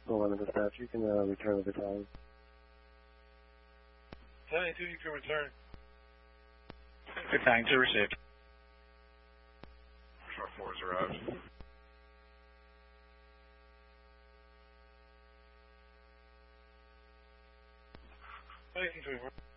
11 dispatch. You can return the battalion. 72, you can return. Battalion 2 received. Short 4 has arrived. Making 2.